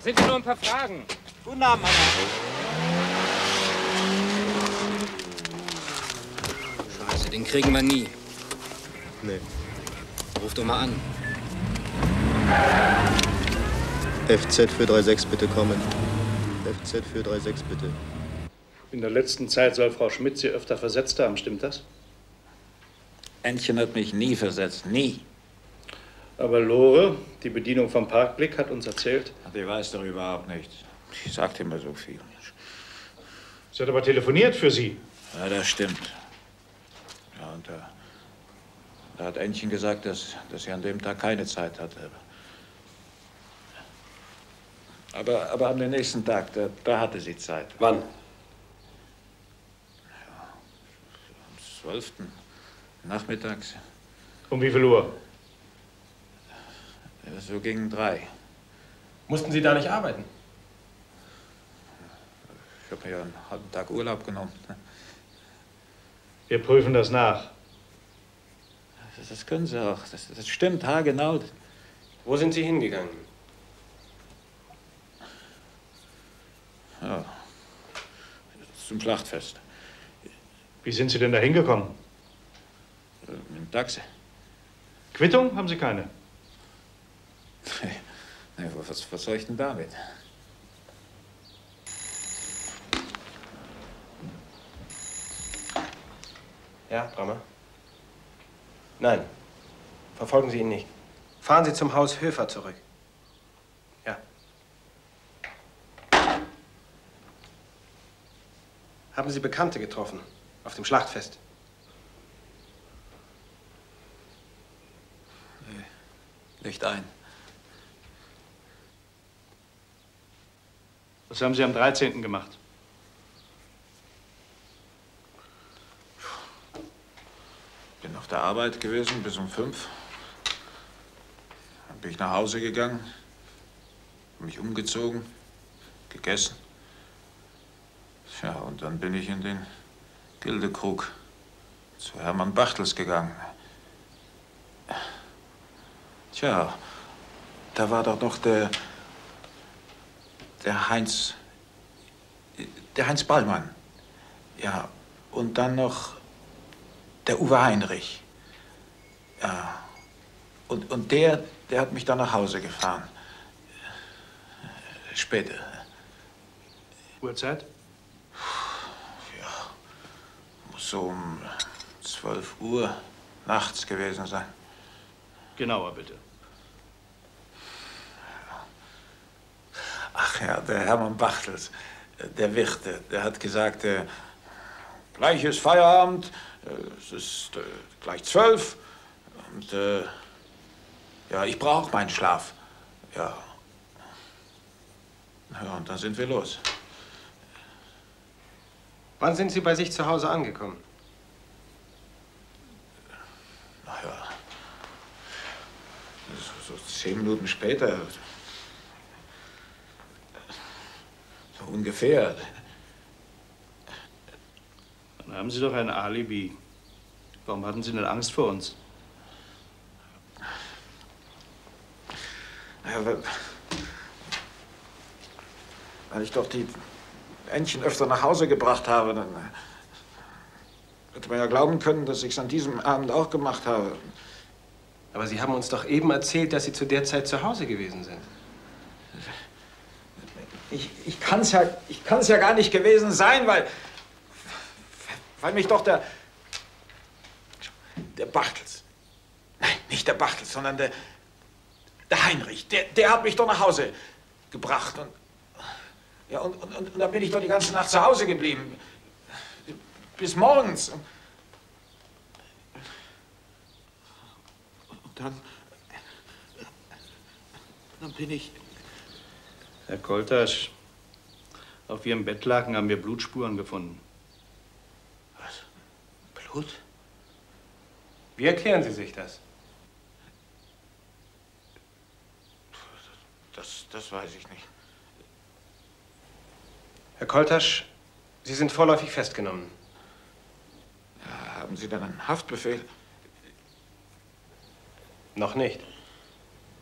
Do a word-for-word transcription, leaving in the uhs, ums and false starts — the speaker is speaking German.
Sind nur ein paar Fragen. Guten Abend, Mama. Scheiße, den kriegen wir nie. Nee. Ruf doch mal an. F Z für drei sechs bitte kommen. F Z für drei sechs bitte. In der letzten Zeit soll Frau Schmidt Sie öfter versetzt haben, stimmt das? Entchen hat mich nie versetzt, nie. Aber Lore, die Bedienung vom Parkblick, hat uns erzählt... Die weiß doch überhaupt nichts. Sie sagt immer so viel. Sie hat aber telefoniert für Sie. Ja, das stimmt. Ja, und da, da hat Entchen gesagt, dass, dass sie an dem Tag keine Zeit hatte. Aber, aber am nächsten Tag, da, da hatte sie Zeit. Wann? Ja, am zwölften nachmittags. Um wie viel Uhr? Ja, so gegen drei. Mussten Sie da nicht arbeiten? Ich habe mir ja einen halben Tag Urlaub genommen. Wir prüfen das nach. Das, das können Sie auch. Das, das stimmt haargenau. Wo sind Sie hingegangen? Ja, zum Schlachtfest. Wie sind Sie denn da hingekommen? Mit dem Taxi. Quittung haben Sie keine? Nee, was, was soll ich denn damit? Ja, Brammer? Nein. Verfolgen Sie ihn nicht. Fahren Sie zum Haus Höfer zurück. Ja. Haben Sie Bekannte getroffen? Auf dem Schlachtfest? Nee, Licht ein. Was haben Sie am dreizehnten gemacht? Bin auf der Arbeit gewesen bis um fünf. Dann bin ich nach Hause gegangen, mich umgezogen, gegessen. Ja, und dann bin ich in den Gildekrug zu Hermann Bachtels gegangen. Tja, da war doch noch der, der Heinz, der Heinz Ballmann. Ja, und dann noch der Uwe Heinrich. Ja, und, und der, der hat mich dann nach Hause gefahren. Später. Uhrzeit? Ja, muss so um zwölf Uhr nachts gewesen sein. Genauer bitte. Ach ja, der Hermann Bachtels, der Wirt, der, der hat gesagt, äh, gleich ist Feierabend, äh, es ist äh, gleich zwölf und äh, ja, ich brauche meinen Schlaf. Ja. Ja, und dann sind wir los. Wann sind Sie bei sich zu Hause angekommen? Na ja, so, so zehn Minuten später. So ungefähr. Dann haben Sie doch ein Alibi. Warum hatten Sie denn Angst vor uns? Ja, weil, weil ich doch die Entchen öfter nach Hause gebracht habe, dann hätte man ja glauben können, dass ich es an diesem Abend auch gemacht habe. Aber Sie haben uns doch eben erzählt, dass Sie zu der Zeit zu Hause gewesen sind. Ich, ich kann es ja, ich kann's ja gar nicht gewesen sein, weil, weil mich doch der, der Bachtels, nein, nicht der Bachtels, sondern der, der Heinrich, der, der hat mich doch nach Hause gebracht. Und, ja, und, und, und dann bin ich doch die ganze Nacht zu Hause geblieben. Bis morgens. Und dann, dann bin ich... Herr Koltasch, auf Ihrem Bettlaken haben wir Blutspuren gefunden. Was? Blut? Wie erklären Sie sich das? Das, das weiß ich nicht. Herr Koltasch, Sie sind vorläufig festgenommen. Ja, haben Sie denn einen Haftbefehl? Noch nicht.